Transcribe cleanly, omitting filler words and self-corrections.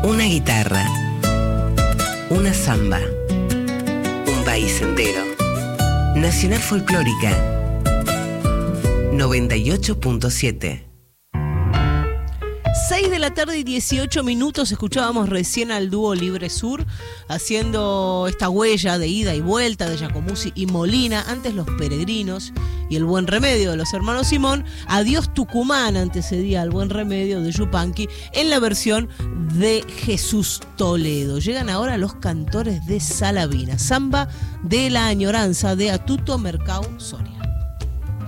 una guitarra, una samba, un país entero. Nacional Folclórica 98.7. 6 de la tarde y 18 minutos. Escuchábamos recién al dúo Libre Sur haciendo esta huella de ida y vuelta de Giacomuzzi y Molina, antes Los Peregrinos y El Buen Remedio de los hermanos Simón. Adiós Tucumán antecedía al Buen Remedio de Yupanqui en la versión de Jesús Toledo. Llegan ahora los Cantores de Salavina, samba de la añoranza de Atuto Mercau Soria.